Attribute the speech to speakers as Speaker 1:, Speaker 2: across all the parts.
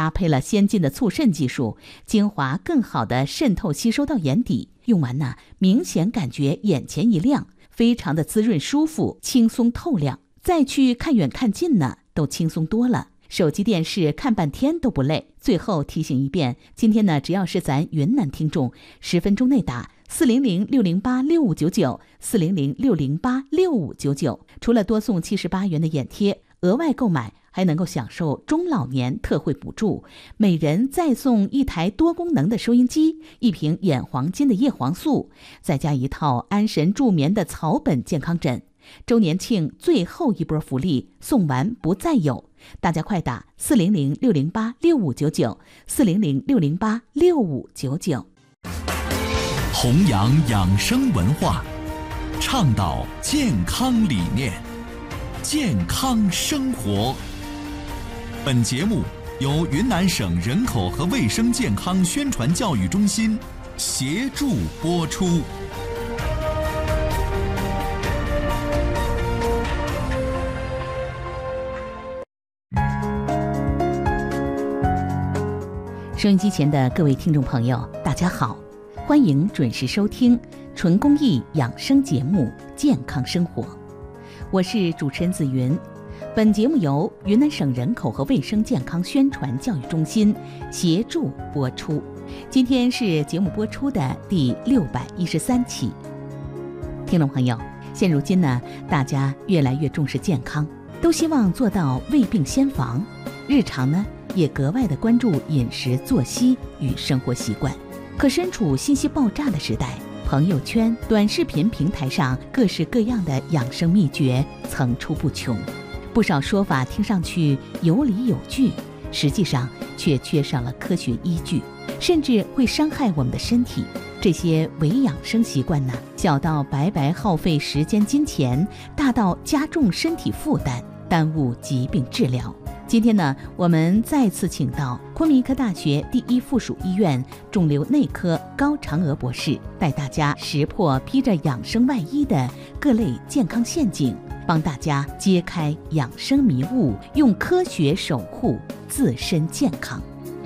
Speaker 1: 搭配了先进的促渗技术，精华更好地渗透吸收到眼底，用完呢，明显感觉眼前一亮，非常的滋润舒服，轻松透亮。再去看远看近呢，都轻松多了。手机电视看半天都不累。最后提醒一遍，今天呢，只要是咱云南听众，10分钟内打400-608-6599，400-608-6599，除了多送78元的眼贴，额外购买还能够享受中老年特惠补助，每人再送1台多功能的收音机，1瓶眼黄金的叶黄素，再加1套安神助眠的草本健康枕。周年庆最后一波福利，送完不再有，大家快打400-608-6599，400-608-6599。
Speaker 2: 弘扬养生文化，倡导健康理念，健康生活。本节目由云南省人口和卫生健康宣传教育中心协助播出。
Speaker 1: 收音机前的各位听众朋友，大家好，欢迎准时收听纯公益养生节目《健康生活》，我是主持人子云。本节目由云南省人口和卫生健康宣传教育中心协助播出。今天是节目播出的第613期。听众朋友，现如今呢，大家越来越重视健康，都希望做到未病先防，日常呢也格外的关注饮食作息与生活习惯。可身处信息爆炸的时代，朋友圈、短视频平台上各式各样的养生秘诀层出不穷，不少说法听上去有理有据，实际上却缺少了科学依据，甚至会伤害我们的身体。这些伪养生习惯呢，小到白白耗费时间金钱，大到加重身体负担，耽误疾病治疗。今天呢，我们再次请到昆明医科大学第1附属医院肿瘤内科高嫦娥博士，带大家识破披着养生外衣的各类健康陷阱，帮大家揭开养生迷雾，用科学守护自身健康。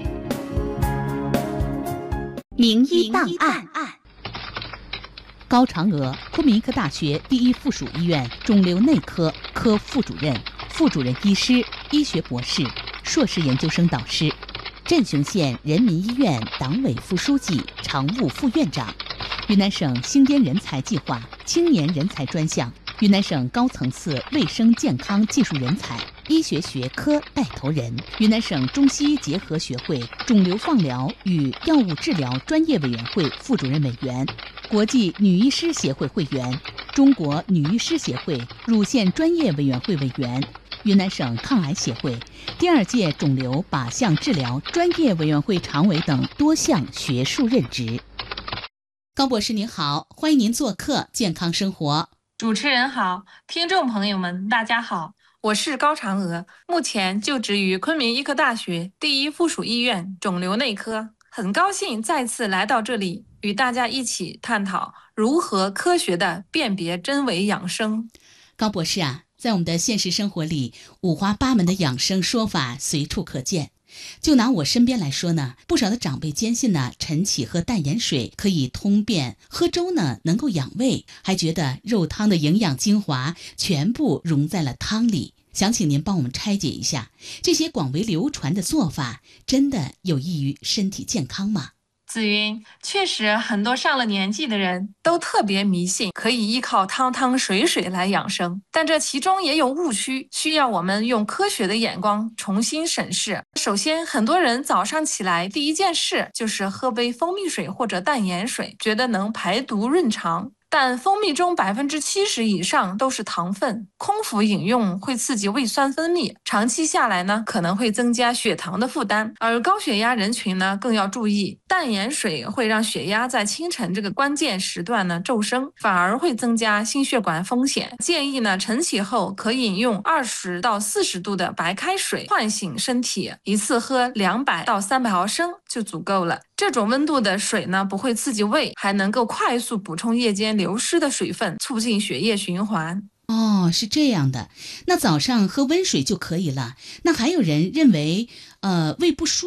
Speaker 1: 名医档案。高嫦娥，昆明医科大学第1附属医院肿瘤内科科副主任、副主任医师、医学博士、硕士研究生导师，镇雄县人民医院党委副书记、常务副院长，云南省星边人才计划青年人才专项，云南省高层次卫生健康技术人才、医学学科带头人，云南省中西医结合学会肿瘤放疗与药物治疗专业委员会副主任委员，国际女医师协会会员，中国女医师协会乳腺专业委员会委员，云南省抗癌协会第2届肿瘤靶向治疗专业委员会常委等多项学术任职。高博士您好，欢迎您做客健康生活。
Speaker 3: 主持人好，听众朋友们大家好，我是高嫦娥，目前就职于昆明医科大学第1附属医院肿瘤内科，很高兴再次来到这里，与大家一起探讨如何科学地辨别真伪养生。
Speaker 1: 高博士啊，在我们的现实生活里，五花八门的养生说法随处可见。就拿我身边来说呢，不少的长辈坚信呢，晨起喝淡盐水可以通便，喝粥呢能够养胃，还觉得肉汤的营养精华全部融在了汤里。想请您帮我们拆解一下，这些广为流传的做法真的有益于身体健康吗？
Speaker 3: 紫云，确实很多上了年纪的人都特别迷信可以依靠汤汤水水来养生，但这其中也有误区，需要我们用科学的眼光重新审视。首先，很多人早上起来第一件事就是喝杯蜂蜜水或者淡盐水，觉得能排毒润肠。但蜂蜜中70%以上都是糖分，空腹饮用会刺激胃酸分泌，长期下来呢，可能会增加血糖的负担。而高血压人群呢，更要注意，淡盐水会让血压在清晨这个关键时段呢骤升，反而会增加心血管风险。建议呢，晨起后可饮用20到40度的白开水唤醒身体，一次喝200到300毫升就足够了。这种温度的水呢，不会刺激胃，还能够快速补充夜间流失的水分，促进血液循环。
Speaker 1: 哦，是这样的。那早上喝温水就可以了。那还有人认为，胃不舒